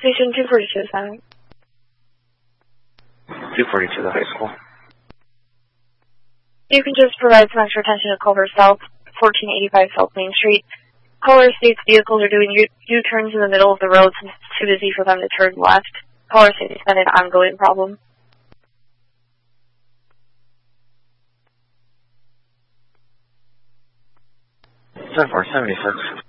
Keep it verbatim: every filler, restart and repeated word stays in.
Station two forty-two, Simon. two forty-two, the high school. You can just provide some extra attention to Culver South, fourteen eighty-five South Main Street. Caller states vehicles are doing U-turns in the middle of the road since it's too busy for them to turn left. Caller states it's been an ongoing problem. ten four seventy-six.